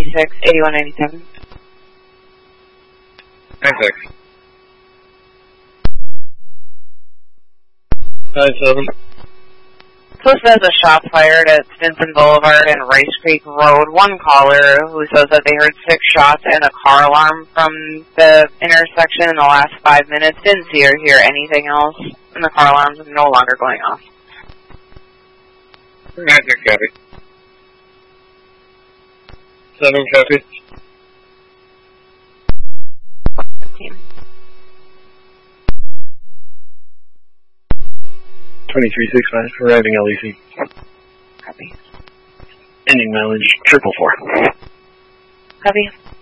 36, 8197. 96. 57. Post has a shot fired at Stinson Boulevard and Rice Creek Road. One caller who says that they heard 6 shots and a car alarm from the intersection in the last 5 minutes. Didn't see or hear anything else, and the car alarms are no longer going off. 96 copy. 7 copy. 15. 2365, arriving LEC. Copy. Ending mileage 444. Copy.